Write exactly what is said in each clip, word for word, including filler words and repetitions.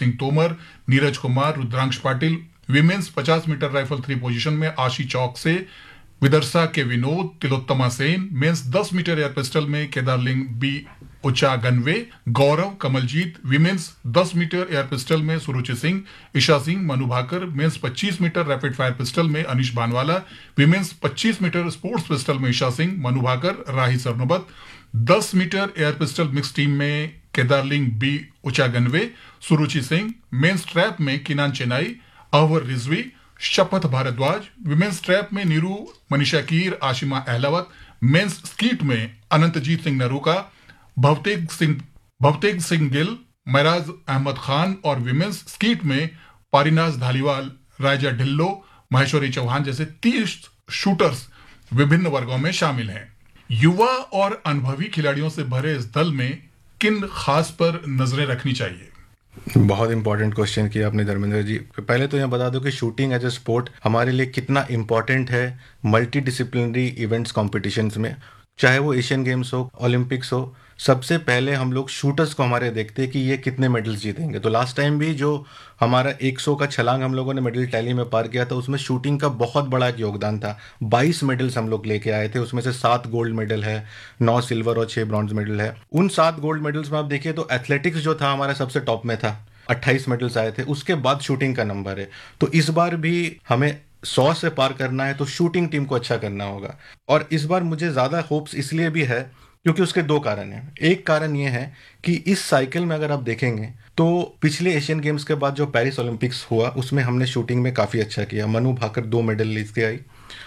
Singh Tomar, Neeraj Kumar, Rudransh Patil. Women's पचास metre rifle three position में आशी चौक से विदर्शा के विनोद, तिलोत्तमा सेन। मेंस दस मीटर एयर पिस्टल में केदारलिंग बी उचागनवे, गौरव, कमलजीत। विमेन्स दस मीटर एयर पिस्टल में सुरुचि सिंह, ईशा सिंह, मनु भाकर। मेंस पच्चीस मीटर रैपिड फायर पिस्टल में अनिश बानवाला। विमेन्स पच्चीस मीटर स्पोर्ट्स पिस्टल में ईशा सिंह, मनु भाकर, राही सरनोबत। दस metre air pistol mix team में केदारलिंग बी उचागनवे, सुरुचि सिंह। मेंस ट्रैप में किनान चेनाई, अहवर रिजवी, शपथ भारद्वाज। विमेन्स ट्रैप में नीरू, मनीषा कीर, आशिमा अहलावत। मेंस स्कीट में अनंतजीत सिंह नरूका, भवतेग सिंह भवतेग सिंह गिल, महराज अहमद खान। और विमेन्स स्कीट में पारिनाज धालीवाल, राजा ढिल्लो, महेश्वरी चौहान जैसे तीस शूटर्स विभिन्न वर्गों में शामिल हैं। युवा और अनुभवी खिलाड़ियों से भरे इस दल में किन खास पर नजरें रखनी चाहिए? बहुत इंपॉर्टेंट क्वेश्चन किया आपने धर्मेंद्र जी। पहले तो यहाँ बता दो कि शूटिंग एज ए स्पोर्ट हमारे लिए कितना इंपॉर्टेंट है मल्टी डिसिप्लिनरी इवेंट्स कॉम्पिटिशन्स में, चाहे वो एशियन गेम्स हो, ओलंपिक्स हो। सबसे पहले हम लोग शूटर्स को हमारे देखते हैं कि ये कितने मेडल्स जीतेंगे। तो लास्ट टाइम भी जो हमारा सौ का छलांग हम लोगों ने मेडल टैली में पार किया था, उसमें शूटिंग का बहुत बड़ा एक योगदान था। बाईस मेडल्स हम लोग लेके आए थे, उसमें से सात गोल्ड मेडल है, नौ सिल्वर और छह ब्रॉन्ज मेडल है। उन सात गोल्ड मेडल्स में आप देखिए तो एथलेटिक्स जो था हमारा सबसे टॉप में था, अट्ठाईस मेडल्स आए थे। उसके बाद शूटिंग का नंबर है। तो इस बार भी हमें सौ से पार करना है तो शूटिंग टीम को अच्छा करना होगा। और इस बार मुझे ज़्यादा होप्स इसलिए भी है क्योंकि उसके दो कारण हैं। एक कारण ये है कि इस साइकिल में अगर आप देखेंगे तो पिछले एशियन गेम्स के बाद जो पेरिस ओलंपिक्स हुआ उसमें हमने शूटिंग में काफ़ी अच्छा किया। मनु भाकर दो मेडल लेके आई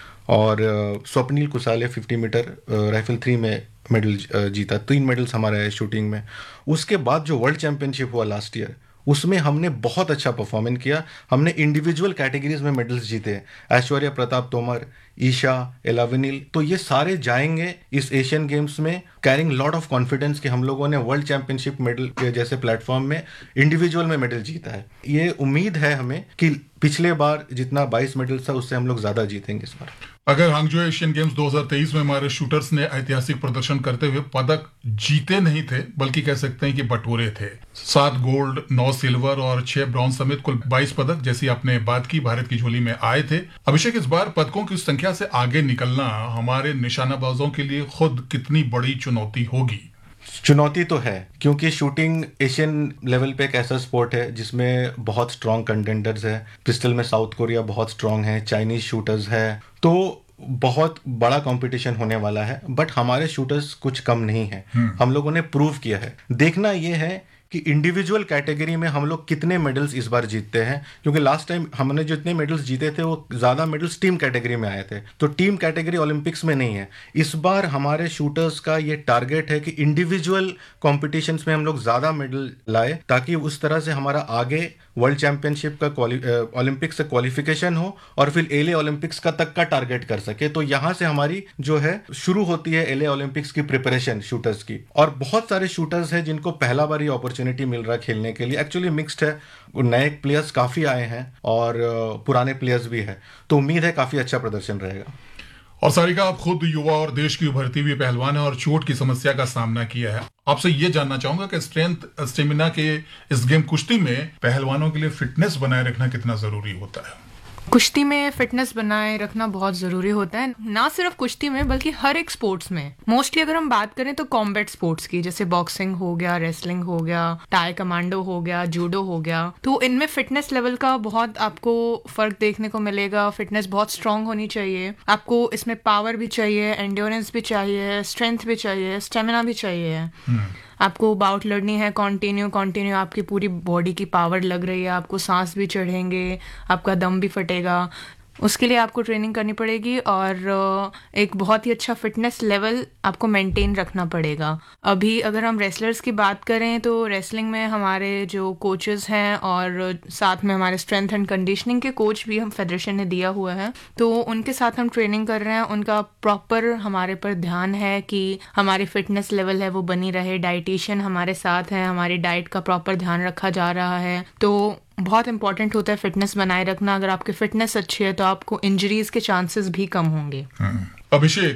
और स्वप्निल कुसाले फिफ्टी मीटर राइफल थ्री में मेडल जीता। तीन मेडल्स हमारे आए शूटिंग में। उसके बाद जो वर्ल्ड चैंपियनशिप हुआ लास्ट ईयर, उसमें हमने बहुत अच्छा परफॉर्मेंस किया। हमने इंडिविजुअल कैटेगरीज में मेडल्स जीते। ऐश्वर्या प्रताप तोमर, ईशा, एलाविनिल, तो ये सारे जाएंगे इस एशियन गेम्स में कैरिंग लॉट ऑफ कॉन्फिडेंस कि हम लोगों ने वर्ल्ड चैंपियनशिप मेडल के जैसे प्लेटफॉर्म में इंडिविजुअल में मेडल जीता है। ये उम्मीद है हमें कि पिछले बार जितना बाईस मेडल था उससे हम लोग ज्यादा जीतेंगे इस बार। अगर हांगजो एशियन गेम्स दो हज़ार तेईस में हमारे शूटर्स ने ऐतिहासिक प्रदर्शन करते हुए पदक जीते नहीं थे, बल्कि कह सकते हैं कि बटोरे थे। सात गोल्ड, नौ सिल्वर और छह ब्रॉन्ज समेत कुल बाईस पदक, जैसी आपने बात की, भारत की झोली में आए थे। अभिषेक, इस बार पदकों की संख्या से आगे निकलना हमारे निशानाबाजों के लिए खुद कितनी बड़ी चुनौती होगी? चुनौती तो है क्योंकि शूटिंग एशियन लेवल पे एक ऐसा स्पोर्ट है जिसमें बहुत स्ट्रॉन्ग कंटेंडर्स है। पिस्टल में साउथ कोरिया बहुत स्ट्रॉन्ग है, चाइनीज शूटर्स है, तो बहुत बड़ा कंपटीशन होने वाला है। बट हमारे शूटर्स कुछ कम नहीं है। हम लोगों ने प्रूव किया है। देखना यह है कि इंडिविजुअल कैटेगरी में हम लोग कितने मेडल्स इस बार जीतते हैं, क्योंकि लास्ट टाइम हमने जितने मेडल्स जीते थे वो ज़्यादा मेडल्स टीम कैटेगरी में आए थे। तो टीम कैटेगरी ओलंपिक्स में नहीं है। इस बार हमारे शूटर्स का ये टारगेट है कि इंडिविजुअल कॉम्पिटिशन्स में हम लोग ज़्यादा मेडल लाए, ताकि उस तरह से हमारा आगे वर्ल्ड चैंपियनशिप का ओलंपिक्स से क्वालिफिकेशन हो और फिर एले ओलंपिक्स का तक का टारगेट कर सके। तो यहाँ से हमारी जो है शुरू होती है एले ओलंपिक्स की प्रिपरेशन शूटर्स की। और बहुत सारे शूटर्स हैं जिनको पहला बार ये अपॉर्चुनिटी मिल रहा है खेलने के लिए। एक्चुअली मिक्स्ड है, नए प्लेयर्स काफ़ी आए हैं और पुराने प्लेयर्स भी है। तो उम्मीद है काफ़ी अच्छा प्रदर्शन रहेगा। और सारिका, आप खुद युवा और देश की उभरती हुई पहलवान है और चोट की समस्या का सामना किया है। आपसे ये जानना चाहूंगा कि स्ट्रेंथ स्टेमिना के इस गेम कुश्ती में पहलवानों के लिए फिटनेस बनाए रखना कितना जरूरी होता है? कुश्ती में फिटनेस बनाए रखना बहुत ज़रूरी होता है, ना सिर्फ कुश्ती में बल्कि हर एक स्पोर्ट्स में। मोस्टली अगर हम बात करें तो कॉम्बैट स्पोर्ट्स की, जैसे बॉक्सिंग हो गया, रेसलिंग हो गया, टाई कमांडो हो गया, जूडो हो गया, तो इनमें फिटनेस लेवल का बहुत आपको फर्क देखने को मिलेगा। फिटनेस बहुत स्ट्रांग होनी चाहिए। आपको इसमें पावर भी चाहिए, एंड्योरेंस भी चाहिए, स्ट्रेंथ भी चाहिए, स्टेमिना भी चाहिए। आपको बाउट लड़नी है कंटिन्यू कंटिन्यू आपकी पूरी बॉडी की पावर लग रही है, आपको सांस भी चढ़ेंगे, आपका दम भी फटेगा, उसके लिए आपको ट्रेनिंग करनी पड़ेगी और एक बहुत ही अच्छा फिटनेस लेवल आपको मेंटेन रखना पड़ेगा। अभी अगर हम रेसलर्स की बात करें तो रेसलिंग में हमारे जो कोचेस हैं और साथ में हमारे स्ट्रेंथ एंड कंडीशनिंग के कोच भी हम फेडरेशन ने दिया हुआ है, तो उनके साथ हम ट्रेनिंग कर रहे हैं। उनका प्रॉपर हमारे पर ध्यान है कि हमारी फिटनेस लेवल है वो बनी रहे। डाइटिशियन हमारे साथ हैं, हमारी डाइट का प्रॉपर ध्यान रखा जा रहा है। तो बहुत इंपॉर्टेंट होता है फिटनेस बनाए रखना। अगर आपकी फिटनेस अच्छी है तो आपको इंजरीज के चांसेस भी कम होंगे। अभिषेक,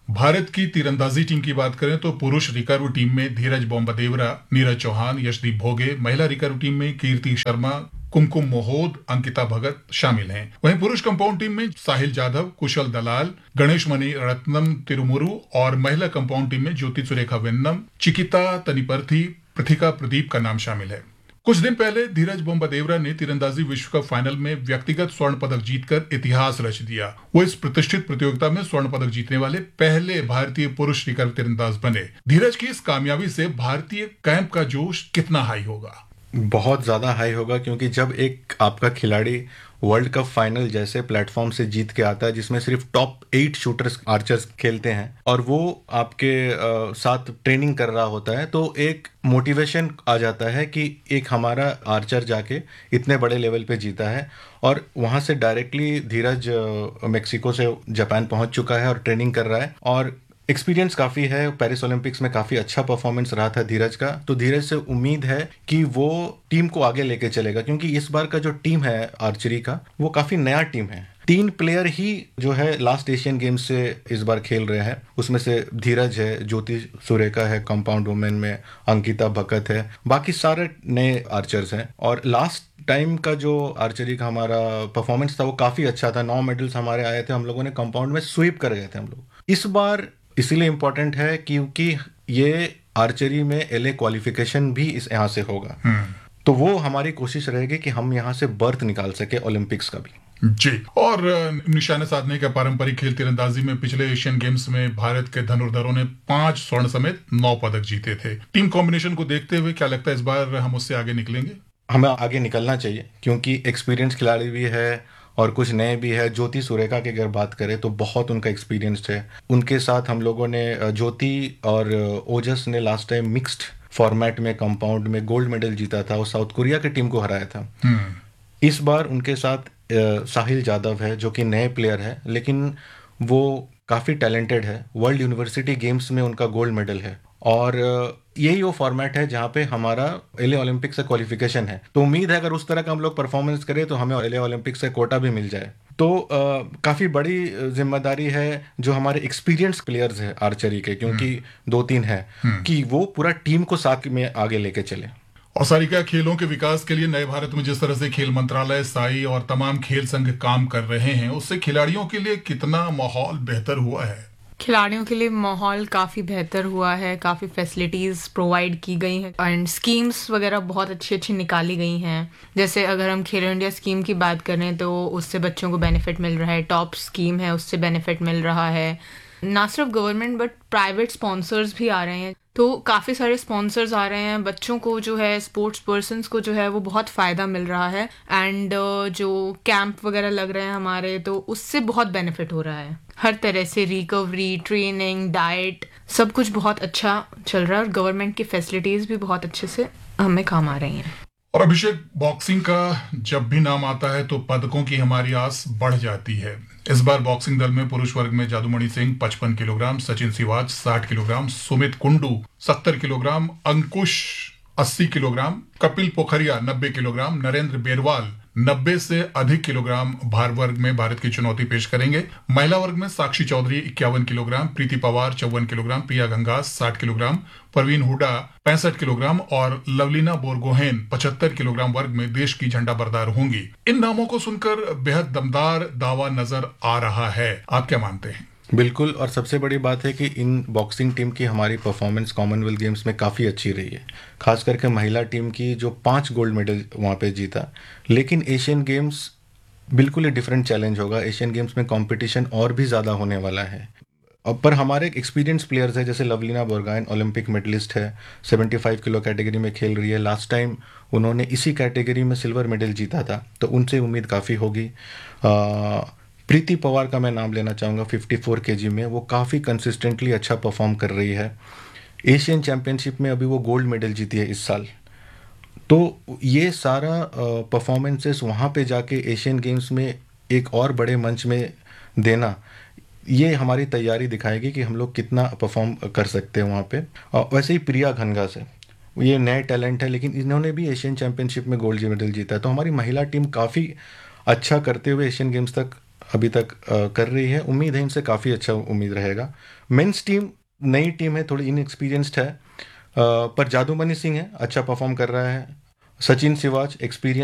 भारत की तीरंदाजी टीम की बात करें तो पुरुष रिकर्व टीम में धीरज बोम्बदेवरा, नीरज चौहान, यशदीप भोगे, महिला रिकर्व टीम में कीर्ति शर्मा, कुमकुम मोहोद, अंकिता भगत शामिल हैं। वहीं पुरुष कंपाउंड टीम में साहिल जाधव, कुशल दलाल, गणेश मणि रत्नम तिरुमुरु और महिला कंपाउंड टीम में ज्योति सुरेखा वेन्नम, चिकिता तनिपर्थी, पृथिका प्रदीप का नाम शामिल है। कुछ दिन पहले धीरज बोम्बदेवरा ने तीरंदाजी विश्व कप फाइनल में व्यक्तिगत स्वर्ण पदक जीतकर इतिहास रच दिया। वो इस प्रतिष्ठित प्रतियोगिता में स्वर्ण पदक जीतने वाले पहले भारतीय पुरुष रिकर्व तीरंदाज बने। धीरज की इस कामयाबी से भारतीय कैंप का जोश कितना हाई होगा? बहुत ज्यादा हाई होगा, क्योंकि जब एक आपका खिलाड़ी वर्ल्ड कप फाइनल जैसे प्लेटफॉर्म से जीत के आता है जिसमें सिर्फ टॉप एट शूटर्स आर्चर्स खेलते हैं और वो आपके आ, साथ ट्रेनिंग कर रहा होता है, तो एक मोटिवेशन आ जाता है कि एक हमारा आर्चर जाके इतने बड़े लेवल पे जीता है। और वहाँ से डायरेक्टली धीरज मेक्सिको से जापान पहुंच चुका है और ट्रेनिंग कर रहा है और एक्सपीरियंस काफ़ी है। पेरिस ओलंपिक्स में काफ़ी अच्छा परफॉर्मेंस रहा था धीरज का, तो धीरज से उम्मीद है कि वो टीम को आगे लेके चलेगा, क्योंकि इस बार का जो टीम है आर्चरी का वो काफ़ी नया टीम है। तीन प्लेयर ही जो है लास्ट एशियन गेम्स से इस बार खेल रहे हैं, उसमें से धीरज है, ज्योति सुरेखा है कंपाउंड वुमेन में, अंकिता भगत है, बाकी सारे नए आर्चर्स हैं। और लास्ट टाइम का जो आर्चरी का हमारा परफॉर्मेंस था वो काफ़ी अच्छा था, नौ मेडल्स हमारे आए थे, हम लोगों ने कंपाउंड में स्वीप कर गए थे हम लोग। इस बार इसीलिए इम्पोर्टेंट है क्योंकि ये आर्चरी में एलए क्वालिफिकेशन भी इस यहाँ से होगा, तो वो हमारी कोशिश रहेगी कि हम यहाँ से बर्थ निकाल सके ओलंपिक्स का भी। जी, और निशाने साधने के पारंपरिक खेल तीरंदाजी में पिछले एशियन गेम्स में भारत के धनुर्धरों ने पांच स्वर्ण समेत नौ पदक जीते थे। टीम कॉम्बिनेशन को देखते हुए क्या लगता है इस बार हम उससे आगे निकलेंगे? हमें आगे निकलना चाहिए, क्योंकि एक्सपीरियंस खिलाड़ी भी है और कुछ नए भी है। ज्योति सुरेखा की अगर बात करें तो बहुत उनका एक्सपीरियंस है। उनके साथ हम लोगों ने, ज्योति और ओजस ने लास्ट टाइम मिक्स्ड फॉर्मेट में कंपाउंड में गोल्ड मेडल जीता था और साउथ कोरिया की टीम को हराया था। इस बार उनके साथ साहिल जाधव है जो कि नए प्लेयर है, लेकिन वो काफ़ी टैलेंटेड है। वर्ल्ड यूनिवर्सिटी गेम्स में उनका गोल्ड मेडल है और यही वो फॉर्मेट है जहाँ पे हमारा एलए ओलंपिक से क्वालिफिकेशन है। तो उम्मीद है अगर उस तरह का हम लोग परफॉर्मेंस करें तो हमें एलए ओलंपिक से कोटा भी मिल जाए। तो काफ़ी बड़ी जिम्मेदारी है जो हमारे एक्सपीरियंस प्लेयर्स हैं आर्चरी के, क्योंकि दो तीन है, कि वो पूरा टीम को साथ में आगे लेके चले। और सारिका, खेलों के विकास के लिए नए भारत में जिस तरह से खेल मंत्रालय, साई और तमाम खेल संघ काम कर रहे हैं, उससे खिलाड़ियों के लिए कितना माहौल बेहतर हुआ है? खिलाड़ियों के लिए माहौल काफ़ी बेहतर हुआ है, काफ़ी फैसिलिटीज़ प्रोवाइड की गई हैं एंड स्कीम्स वगैरह बहुत अच्छी अच्छी निकाली गई हैं। जैसे अगर हम खेलो इंडिया स्कीम की बात करें तो उससे बच्चों को बेनिफिट मिल रहा है, टॉप स्कीम है उससे बेनिफिट मिल रहा है। ना सिर्फ गवर्नमेंट बट प्राइवेट स्पॉन्सर्स भी आ रहे हैं, तो काफ़ी सारे स्पॉन्सर्स आ रहे हैं। बच्चों को जो है, स्पोर्ट्स पर्सन्स को जो है वो बहुत फ़ायदा मिल रहा है एंड जो कैंप वगैरह लग रहे हैं हमारे, तो उससे बहुत बेनिफिट हो रहा है। हर तरह से रिकवरी, ट्रेनिंग, डाइट, सब कुछ बहुत अच्छा चल रहा है और गवर्नमेंट की फैसिलिटीज़ भी बहुत अच्छे से हमें काम आ रही हैं। और अभिषेक, बॉक्सिंग का जब भी नाम आता है तो पदकों की हमारी आस बढ़ जाती है। इस बार बॉक्सिंग दल में पुरुष वर्ग में जादूमणि सिंह पचपन किलोग्राम, सचिन सिवाच साठ किलोग्राम, सुमित कुंडू सत्तर किलोग्राम, अंकुश अस्सी किलोग्राम, कपिल पोखरिया नब्बे किलोग्राम, नरेंद्र बेरवाल नब्बे से अधिक किलोग्राम भार वर्ग में भारत की चुनौती पेश करेंगे। महिला वर्ग में साक्षी चौधरी इक्यावन किलोग्राम, प्रीति पवार चौवन किलोग्राम, प्रिया गंगास साठ किलोग्राम, परवीन हुडा पैंसठ किलोग्राम और लवलीना बोरगोहेन पचहत्तर किलोग्राम वर्ग में देश की झंडा बरदार होंगी। इन नामों को सुनकर बेहद दमदार दावा नजर आ रहा है, आप क्या मानते हैं? बिल्कुल, और सबसे बड़ी बात है कि इन बॉक्सिंग टीम की हमारी परफॉर्मेंस कॉमनवेल्थ गेम्स में काफ़ी अच्छी रही है, खास करके महिला टीम की जो पांच गोल्ड मेडल वहाँ पे जीता। लेकिन एशियन गेम्स बिल्कुल ही डिफरेंट चैलेंज होगा। एशियन गेम्स में कंपटीशन और भी ज़्यादा होने वाला है। अब पर हमारे एक्सपीरियंस प्लेयर्स है, जैसे लवलीना बोरगोहेन ओलंपिक मेडलिस्ट है, पचहत्तर किलो कैटेगरी में खेल रही है। लास्ट टाइम उन्होंने इसी कैटेगरी में सिल्वर मेडल जीता था, तो उनसे उम्मीद काफ़ी होगी। प्रीति पवार का मैं नाम लेना चाहूँगा, चौवन केजी में वो काफ़ी कंसिस्टेंटली अच्छा परफॉर्म कर रही है। एशियन चैम्पियनशिप में अभी वो गोल्ड मेडल जीती है इस साल। तो ये सारा परफॉर्मेंसेस वहाँ पे जाके एशियन गेम्स में एक और बड़े मंच में देना, ये हमारी तैयारी दिखाएगी कि हम लोग कितना परफॉर्म कर सकते हैं वहाँ पे। और वैसे ही प्रिया घनघास है, ये नए टैलेंट है, लेकिन इन्होंने भी एशियन चैम्पियनशिप में गोल्ड मेडल जीता है। तो हमारी महिला टीम काफ़ी अच्छा करते हुए एशियन गेम्स तक अभी तक अ, कर रही है, उम्मीद है इनसे काफ़ी अच्छा उम्मीद रहेगा। मेंस टीम नई टीम है, थोड़ी इनएक्सपीरियंस्ड है, अ, पर जादूमनी सिंह है, अच्छा परफॉर्म कर रहा है। सचिन सिवाच एक्सपीरियंस